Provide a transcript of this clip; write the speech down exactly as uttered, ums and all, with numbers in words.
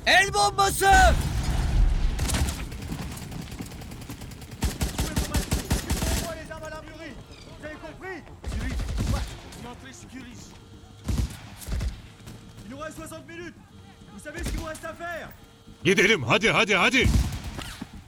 El bombası! Il nous reste soixante minutes. Vous savez ce qu'il vous reste à faire? Gidelim hadi hadi hadi.